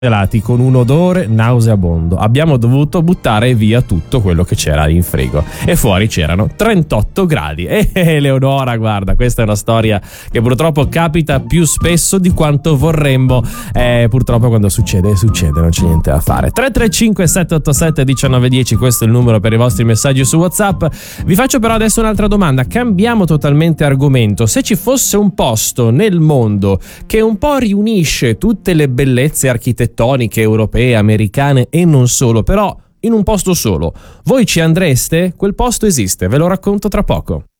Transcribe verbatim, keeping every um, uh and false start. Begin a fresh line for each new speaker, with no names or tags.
gelati con un odore nauseabondo. Abbiamo dovuto buttare via tutto quello che c'era in frigo e fuori c'erano trentotto gradi. E eh, Eleonora, guarda, questa è una storia che purtroppo capita più spesso di quanto vorremmo. Eh, purtroppo quando succede, succede, non c'è niente da fare. tre tre cinque sette otto sette uno nove uno zero, questo è il numero per i vostri messaggi su WhatsApp. Vi faccio però adesso un'altra domanda, cambiamo totalmente argomento. Se ci fosse un posto nel mondo che un po' riunisce tutte le bellezze architettoniche europee, americane e non solo, però in un posto solo, voi ci andreste? Quel posto esiste, ve lo racconto tra poco.